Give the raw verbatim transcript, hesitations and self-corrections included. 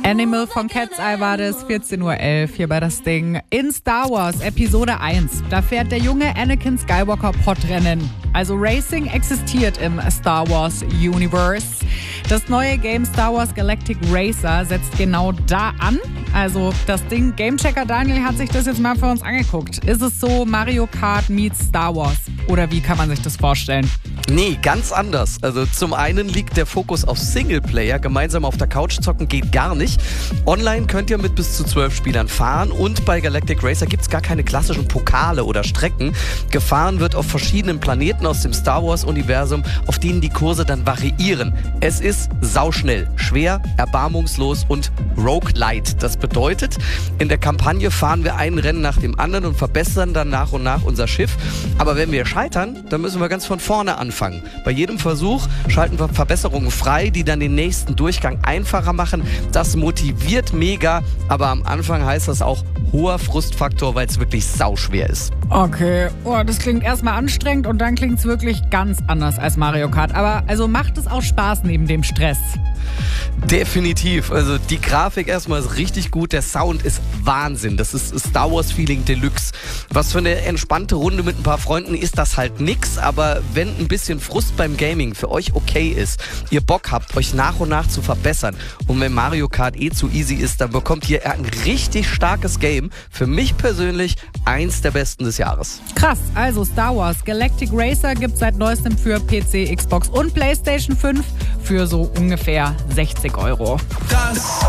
Animal von Cat's Eye war das, vierzehn Uhr elf hier bei das Ding. In Star Wars Episode eins, da fährt der junge Anakin Skywalker Podrennen. Also Racing existiert im Star Wars Universe. Das neue Game Star Wars Galactic Racer setzt genau da an. Also das Ding, Gamechecker Daniel hat sich das jetzt mal für uns angeguckt. Ist es so Mario Kart meets Star Wars? Oder wie kann man sich das vorstellen? Nee, ganz anders. Also zum einen liegt der Fokus auf Singleplayer. Gemeinsam auf der Couch zocken geht gar nicht. Online könnt ihr mit bis zu zwölf Spielern fahren und bei Galactic Racer gibt's gar keine klassischen Pokale oder Strecken. Gefahren wird auf verschiedenen Planeten aus dem Star Wars Universum, auf denen die Kurse dann variieren. Es ist sauschnell, schwer, erbarmungslos und roguelite. Das bedeutet, in der Kampagne fahren wir ein Rennen nach dem anderen und verbessern dann nach und nach unser Schiff. Aber wenn wir scheitern, dann müssen wir ganz von vorne anfangen. Bei jedem Versuch schalten wir Verbesserungen frei, die dann den nächsten Durchgang einfacher machen. Das motiviert mega, aber am Anfang heißt das auch hoher Frustfaktor, weil es wirklich sauschwer ist. Okay, oh, das klingt erstmal anstrengend und dann klingt es wirklich ganz anders als Mario Kart. Aber also macht es auch Spaß neben dem Stress? Definitiv. Also die Grafik erstmal ist richtig gut, der Sound ist Wahnsinn. Das ist Star Wars Feeling Deluxe. Was für eine entspannte Runde mit ein paar Freunden ist das halt nix, aber wenn ein bisschen Frust beim Gaming für euch okay ist, ihr Bock habt, euch nach und nach zu verbessern und wenn Mario Kart eh zu easy ist, dann bekommt ihr ein richtig starkes Game. Für mich persönlich eins der besten des Jahres. Krass, also Star Wars Galactic Racer gibt es seit neuestem für P C, Xbox und PlayStation fünf für so ungefähr sechzig Euro. Das